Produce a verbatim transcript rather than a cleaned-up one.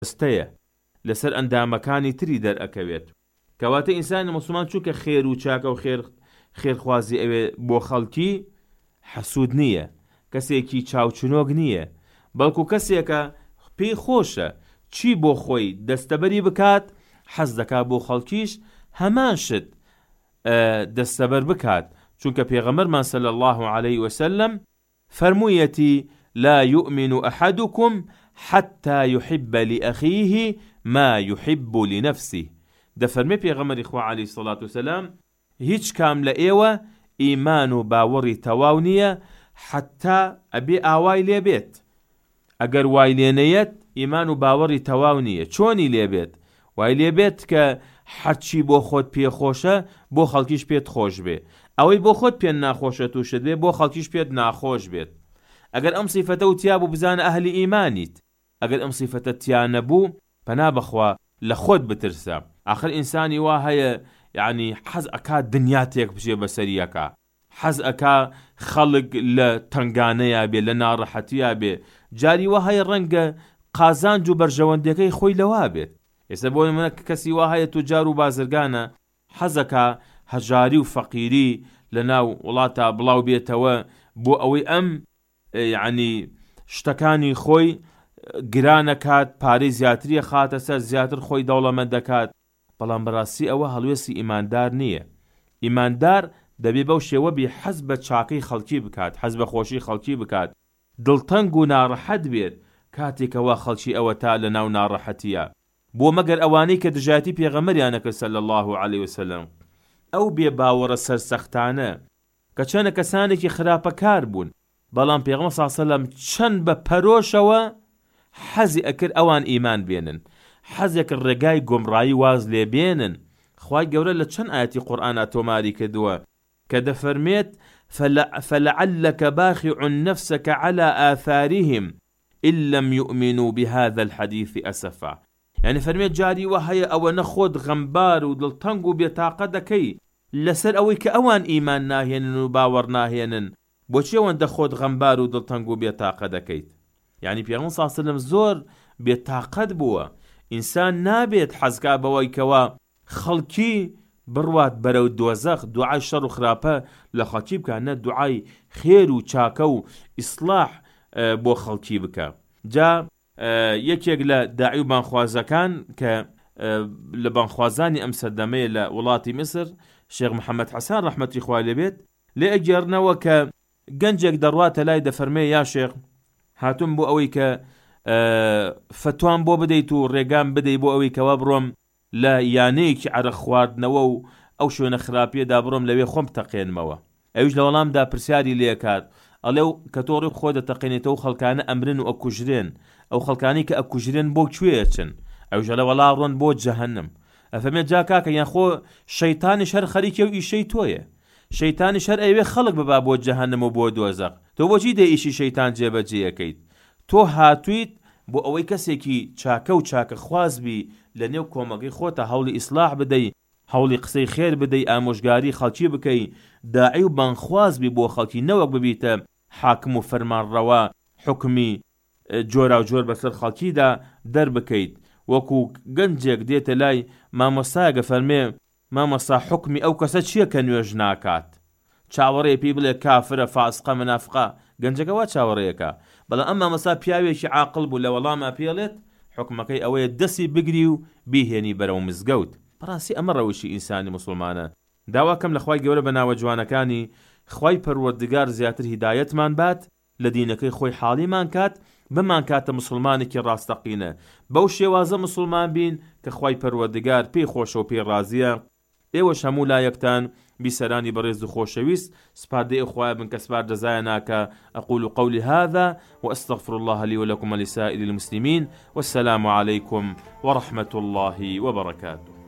ستەیە لەسەر ئەندامەکانی تری دەرئەکەوێت. کەواتە ئینسانی مسلمان چونکە خێر و چاکە و خێر خێرخوازی ئەوێ بۆ خەڵکی حەسوود نییە، کەسێکی چاوچنۆک نییە، بەڵکو کەسێکە پێی خۆشە چی بۆ خۆی دەستەبەری بکات، حەز دەکات بۆ خەڵکیش هەمان شت دەستەبەر بکات. چونکە پێغەمبەرمان صلی الله عليه وسلم فەرموویەتی لا يؤمن أحدكم حتى يحب لأخيه ما يحب لنفسه. دەفەرمێ پێغەمبەری خوا عليه الصلاة والسلام هیچ کام لە ئێوە ئیمان و باوەڕی تەواو نییە حتا ئەبێ ئاوای لێبێت. ئەگەر وای لێنەیەت ئیمان و باوەڕی تەواو نییە. چۆنی لێبێت؟ وای لێبێت کە هەرچی بۆ خۆت پێخۆشە بۆ خەڵکیش پێت خۆش بێ، ئەوەی بۆ خۆت پێ ناخۆشە تووشت بێ بۆ خەڵکیش پێت ناخۆش بێت. ئەگەر ئەم سیفەتە و تیا بوو بزانە ئەهلی ئیمانیت، ئەگەر ئەم سیفەتە تیا نەبوو پەنا بەخوا لە خۆت بترسە. آخر ئینسانی وا هەیە یعنی حەز ئەکا دنیا تێک بچێ بەسەریەکە، حەز ئەکا خەڵک لە تەنگانەیە بێ، لە ناڕەحەتیە بێ، جاری وا هەیە ڕەنگە قازانج و بەرژەوەندەکەی خۆی لەوا بێت. ئێستا بۆ منە کەسی وا هەیە توجار و بازرگانە حەزەکە هەژاری و فەقیری لە ناو وڵاتە بڵاو بێتەوە بۆ ئەوەی ئەم یعنی شتەکانی خۆی گرانەکات، پارەی زیاتریە خاتە سەر، زیاتر خۆی دەوڵەمەند دەکات. بەڵام بەڕاستی ئەوە هەڵوێستی ئیماندار نییە. ئیماندار دەبێ بەو شێوە بێ حەز بە چاکەی خەڵکی بکات، حەز بە خۆشی خەڵکی بکات، دڵتەنگ و ناڕەحەت بێت کاتێکەوە خەڵکی ئەوە تا لە ناو ناڕەحەتیە. بۆ مەگەر ئەوانەی کە دژایەتی پێغەمبەریان نەکرد صلی الله عليه وسلم، ئەو بێ باوەڕە سەرسەختانە کە چەندە کەسانێکی خراپەکار بوون، بەڵام پێغەمبەر صلی الله عليه وسلم چەند بە پەرۆشەوە حەزی ئەکرد ئەوان ئیمان بێنن، حەزێک ڕێگای گۆمڕایی واز لێ بێنن. خوای گەورە لە چەند ئاەتی قورئانە تۆماری کردووە کە دەفەرمێت فلعلك باخع نفسك على آثارهم إن لم يؤمنوا بهذا الحديث أسفا. يعني فەرمێت جاری وە هەیە ئەوە نەخۆت غەمبار و دڵتەنگ و بێتاقە دەکەی لەسەر ئەوەی کە ئەوان ئیمان ناهێنن و باوەڕ ناهێنن، بۆچی ئەوەندە خۆت غەمبار و دڵتەنگ و بێتاقە دەکەیت؟ یعنی پێغەمبەر صلی الله علیه وسلم زۆر بێتاقەت بووە. ئینسان نابێت حەزکا بەوەی کەوا خەڵکی بڕوات بەرەو دۆزەخ، دوعای شەڕ و خراپە لە خەڵکی بکە، نە دوعای خێر و چاکە و ئیسلاح بۆ خەڵکی بکە. جا یەکێک لە داعی و بانخوازەکان کە لە بانخوازانی ئەم سەردەمەیە لە وڵاتی میسر، شێخ محەممەد حەسان ڕەحمەتی خوای لێبێت، لێ ئەگەڕنەوە کە گەنجێک دەڕواتە لای دەفەرمێ یا شێخ هاتووم بۆ ئەوەی کە فتوان بۆ بدەیت و ڕێگام بدەیت بۆ ئەوەی کەوا بڕۆم لە یانەیەکی عەرق خواردنەوە و ئەو شوێنە خراپیەدا بڕۆم لەوێ خۆم تەقێنمەوە. ئەویش لە وەڵامدا پرسیاری لێکات، ئەڵێ کە تۆ ڕێک خۆ دەتەقێنێتەوە ئەو خەڵکانە ئەمرن و ئەکوژرێن، ئەو خەڵکانی کە ئەکوژرێن بۆ کوێ چن؟ ئەویش لە وەڵا ڕۆن بۆ جەهەنم. ئەفەرمێت جا کاکە یان خۆ شەیتانیش هەر خەریکە و ئیشەی تۆیە، شەیتانیش هەر ئەوێ خەڵک ببا بۆ جەهەنم و بۆ دۆزەخ، تۆ بۆچی دێ ئیشی شەیتان جێبەجێیەکەیت؟ تۆ هاتوویت بۆ ئەوەی کەسێکی چاکە و چاکە خوازبی لە نێو کۆمەڵگەی خۆتە هەوڵی ئیسلاح بدەی، هەوڵی قسەی خێر بدەی، ئامۆژگاری خەڵکی بکەی، داعی و بانخوازبی بۆ خەڵکی، نەوەک ببیتە حاکم و فەرمانڕەوا حکمی جۆرا و جۆر بەسەر خەڵکیدا دەربکەیت. وەکو گەنجێک دێتە لای مامۆستایەکە فەرمێ مامۆستا حکمی ئەو کەسە چییە کە نوێژ ناکات؟ چاوەڕێ پێی بڵێ کافرە، فاسقە، منافقە، گەنجەکە وا چاوەڕێیەکە. بەڵام ئەم مامۆستا پیاوێکی عاقڵ بوو لە وەڵامە پێڵێت حکمەکەی ئەوەیە دەستی بگری و بیهێنی بەرەو مزگەوت. بەڕاستی ئەمە ڕەوشی ئینسانی مسلمانە. داواکەم لە خوای گەورە بە ناوە جوانەکانی خوای پەروەردگار زیاتر هیدایەتمان بات، لە دینەکەی خۆی حاڵیمان کات، بمان کاتە مسلمانێکی ڕاستەقینە، بەو شێوازە مسلمان بین کە خوای پەروەردگار پێی خۆشە و پێی ڕازیە. ئێوەش هەموو لایەکتان بیسەرانی بەڕێز و خۆشەویست سپاردەی خوای بن کە سپار دەزایە ناکە. أقول قولي هذا وأستغفر الله لي ولكم ولسائر المسلمين والسلام عليكم ورحمة الله وبركاته.